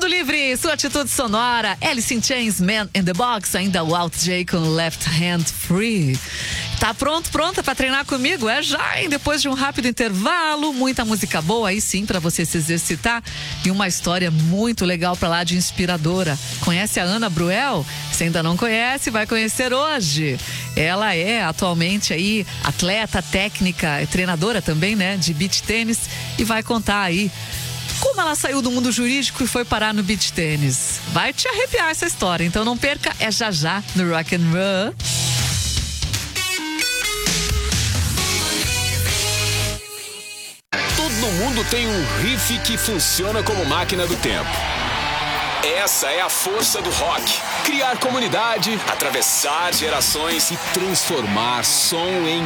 Livre, sua atitude sonora. Alice in Chains, Man in the Box, ainda o Alt J com Left Hand Free. Tá pronta pra treinar comigo? É já, hein? Depois de um rápido intervalo, muita música boa aí sim pra você se exercitar e uma história muito legal pra lá de inspiradora. Conhece a Ana Bruel? Se ainda não conhece, vai conhecer hoje. Ela é atualmente aí atleta, técnica, treinadora também, né? De beach tênis e vai contar aí como ela saiu do mundo jurídico e foi parar no beach tênis. Vai te arrepiar essa história, então não perca, é já no Rock and Roll. Todo mundo tem um riff que funciona como máquina do tempo. Essa é a força do rock. Criar comunidade, atravessar gerações e transformar som em